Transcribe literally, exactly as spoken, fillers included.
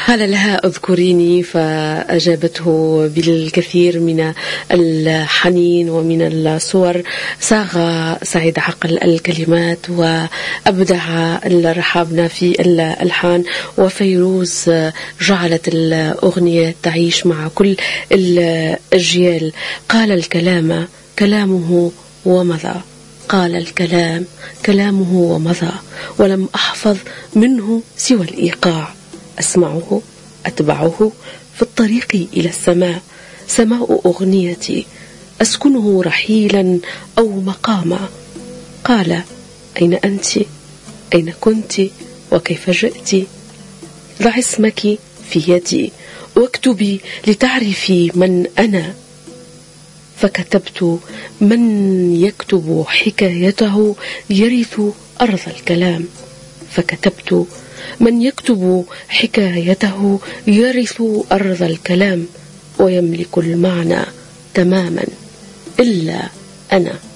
قال لها اذكريني، فأجابته بالكثير من الحنين ومن الصور. صاغ سعيد عقل الكلمات وأبدع الرحابنة في الألحان، وفيروز جعلت الأغنية تعيش مع كل الأجيال. قال الكلام كلامه ومضى، قال الكلام كلامه ومضى، ولم أحفظ منه سوى الإيقاع، أسمعه أتبعه في الطريق إلى السماء، سماء أغنيتي أسكنه رحيلا أو مقاما. قال أين أنت؟ أين كنت؟ وكيف جئت؟ ضع اسمك في يدي واكتبي لتعرفي من أنا. فكتبت من يكتب حكايته يرث أرض الكلام، فكتبت من يكتب حكايته يرث أرض الكلام، ويملك المعنى تماما إلا أنا.